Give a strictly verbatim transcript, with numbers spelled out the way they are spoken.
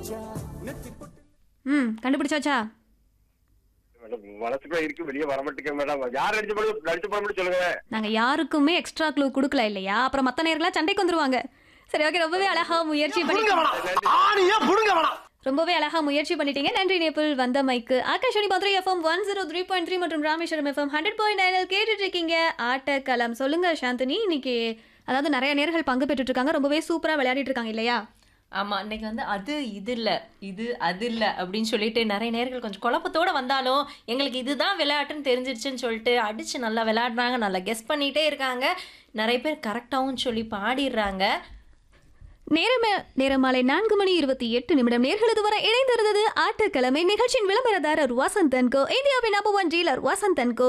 ம் கண்டுபிடிச்சாச்சா? மேடம் மனசுக்குள்ள இருக்கு வெளியே வர மாட்டேங்க மேடம். யார் நடிச்ச படம் நடிச்ச படம் மட்டும் சொல்லுங்க. நாங்க யாருக்குமே எக்ஸ்ட்ரா க்ளூ கொடுக்கல இல்லையா? அப்புறம் மத்த நேரங்களா சண்டைக்கு வந்துருவாங்க. சரி ஓகே, ரொம்பவே அழகா முயற்சி பண்ணிட்டீங்க. ரொம்பவே அழகா முயற்சி பண்ணிட்டீங்க. நன்றி நேபிள் வந்த மைக்கு. Akashvani Madurai FM one zero three point three மற்றும் Rameswaram FM hundred point nine கேட்டுட்டு இருக்கீங்க ஆட்டக்களம். சொல்லுங்க சாந்தினி, இன்னைக்கு அதாவது நிறைய நேர்கள் பங்கு பெற்றுட்டு இருக்காங்க, ரொம்பவே சூப்பரா விளையாடிட்டு இருக்காங்க இல்லையா? ஆமா, இன்னைக்கு வந்து அது இது இல்ல இது அது இல்ல அப்படின்னு சொல்லிட்டு நிறைய நேர்கள் கொஞ்சம் குழப்பத்தோட வந்தாலும் எங்களுக்கு இதுதான் விளையாட்டுன்னு தெரிஞ்சிருச்சுன்னு சொல்லிட்டு அடிச்சு நல்லா விளையாடுறாங்க, நல்லா கெஸ் பண்ணிட்டே இருக்காங்க. நிறைய பேர் கரெக்டாகவும் சொல்லி பாடிடுறாங்க. நேரமே நேரம் மாலை நான்கு மணி இருபத்தி எட்டு நிமிடம். நேர்கள் இதுவரை இணைந்திருந்தது ஆட்டக்கிழமை நிகழ்ச்சியின் விளம்பரதாரர் வசந்தன் கோ, இந்தியாவின் நம்பர் ஒன் டீலர் வசந்தன் கோ.